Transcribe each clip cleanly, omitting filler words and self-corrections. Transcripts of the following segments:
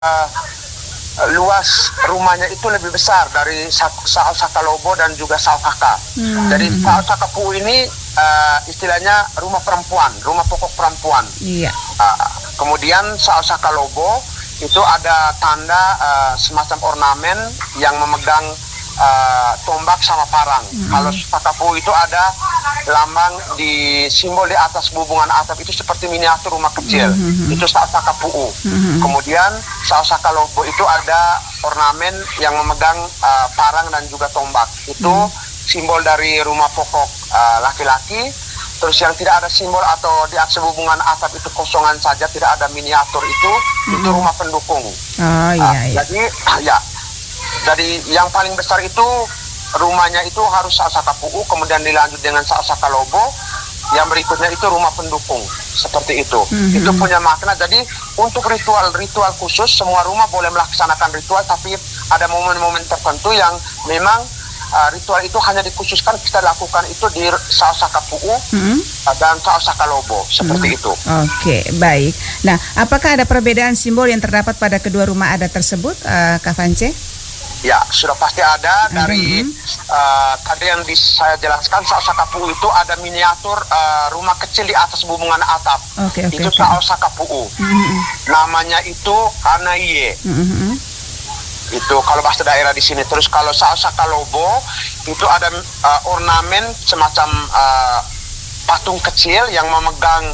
luas rumahnya itu lebih besar dari Sao Sakalobo dan juga Sao Kaka. Jadi Sao Sakapu ini istilahnya rumah perempuan, rumah pokok perempuan. Iya. Kemudian Sao Sakalobo itu ada tanda semacam ornamen yang memegang tombak sama parang. Kalau Sakapu itu ada lambang di simbol di atas hubungan atap itu seperti miniatur rumah kecil. Itu Sao Sakapu. Kemudian Sao Sakalobo itu ada ornamen yang memegang parang dan juga tombak. Itu simbol dari rumah pokok laki-laki. Terus yang tidak ada simbol atau di atas hubungan atap itu kosongan saja, tidak ada miniatur itu rumah pendukung. Oh iya. Jadi yang paling besar itu rumahnya itu harus Sao Sakapu, kemudian dilanjut dengan Sao Sakalobo, yang berikutnya itu rumah pendukung, seperti itu. Itu punya makna. Jadi untuk ritual khusus, semua rumah boleh melaksanakan ritual, tapi ada momen-momen tertentu yang memang ritual itu hanya dikhususkan kita lakukan itu di Sao Sakapu dan Sao Sakalobo, seperti itu. Oke, baik. Nah, apakah ada perbedaan simbol yang terdapat pada kedua rumah adat tersebut, Kak Vance? Ya, sudah pasti ada. Dari tadi yang saya jelaskan, Sao Sakapu itu ada miniatur rumah kecil di atas hubungan atap. Itu Sao Sakapu. Namanya itu Anaiye. Itu kalau bahasa daerah di sini. Terus kalau Sao Sakalobo itu ada ornamen semacam patung kecil yang memegang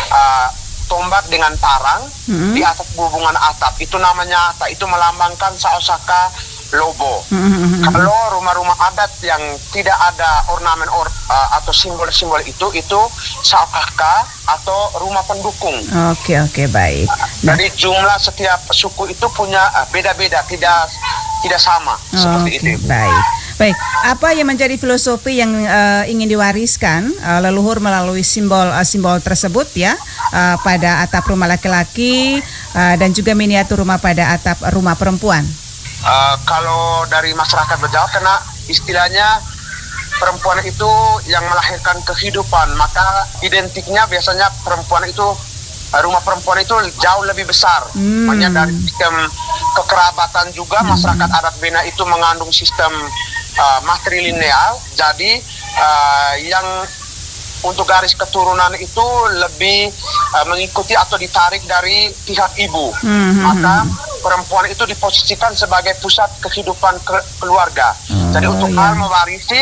tombak dengan parang di atas hubungan atap. Itu namanya, itu melambangkan Sao Sakalobo. Kalau rumah-rumah adat yang tidak ada ornamen atau simbol-simbol itu Sao Kaka atau rumah pendukung. Oke, baik. Jadi jumlah setiap suku itu punya beda-beda, tidak sama, seperti itu. Baik. Apa yang menjadi filosofi yang ingin diwariskan leluhur melalui simbol tersebut ya, pada atap rumah laki-laki dan juga miniatur rumah pada atap rumah perempuan? Kalau dari masyarakat Bejawa, karena istilahnya perempuan itu yang melahirkan kehidupan, maka identiknya biasanya perempuan itu, rumah perempuan itu jauh lebih besar. Makanya dari sistem kekerabatan juga masyarakat adat Bena itu mengandung sistem matrilineal. Jadi yang untuk garis keturunan itu lebih mengikuti atau ditarik dari pihak ibu. Maka perempuan itu diposisikan sebagai pusat kehidupan keluarga. Jadi untuk hal mewarisi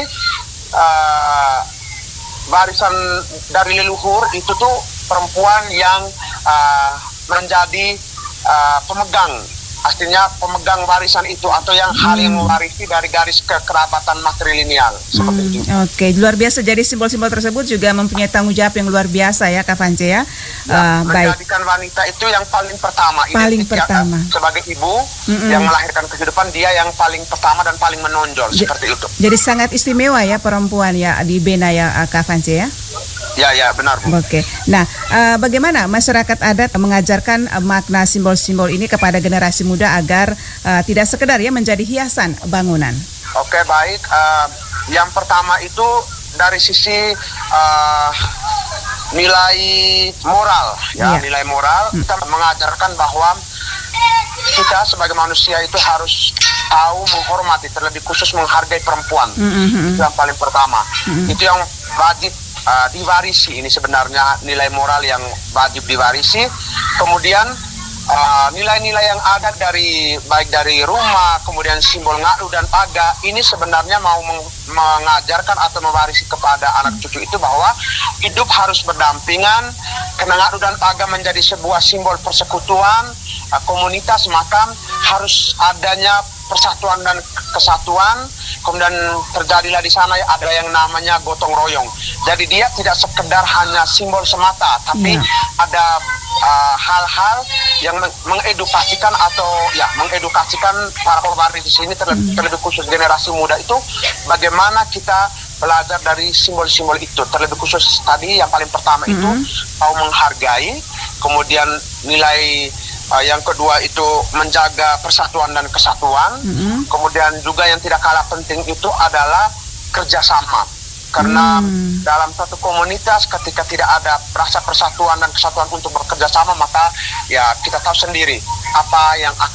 warisan dari leluhur itu tuh perempuan yang menjadi pemegang, artinya pemegang warisan itu, atau yang hal yang mewarisi dari garis kekerabatan matrilineal, seperti itu. Oke, luar biasa. Jadi simbol-simbol tersebut juga mempunyai tanggung jawab yang luar biasa ya, Kak Vance ya. Menjadikan wanita itu yang paling pertama. Sebagai ibu yang melahirkan kehidupan, dia yang paling pertama dan paling menonjol, seperti itu. Jadi sangat istimewa ya perempuan ya di Bena ya, Kak Vance ya. Ya, benar, Bu. Oke. Nah, bagaimana masyarakat adat mengajarkan makna simbol-simbol ini kepada generasi muda agar tidak sekedar ya menjadi hiasan bangunan? Oke, baik. Yang pertama itu dari sisi nilai moral, nilai moral. Kita mengajarkan bahwa kita sebagai manusia itu harus tahu menghormati, terlebih khusus menghargai perempuan. Itu yang paling pertama. Itu yang wajib diwarisi. Ini sebenarnya nilai moral yang wajib diwarisi. Kemudian nilai-nilai yang ada baik dari rumah, kemudian simbol ngadu dan paga, ini sebenarnya mau mengajarkan atau mewarisi kepada anak cucu itu bahwa hidup harus berdampingan. Karena ngadu dan paga menjadi sebuah simbol persekutuan komunitas, maka harus adanya persatuan dan kesatuan. Kemudian terjadilah di sana ada yang namanya gotong royong. Jadi dia tidak sekedar hanya simbol semata, tapi ada hal-hal yang mengedukasikan atau mengedukasikan para pewaris di sini, terlebih khusus generasi muda itu, bagaimana kita belajar dari simbol-simbol itu. Terlebih khusus tadi yang paling pertama itu mau menghargai, kemudian nilai yang kedua itu menjaga persatuan dan kesatuan. Kemudian juga yang tidak kalah penting itu adalah kerjasama Karena dalam satu komunitas ketika tidak ada rasa persatuan dan kesatuan untuk bekerja sama, maka ya kita tahu sendiri apa yang akan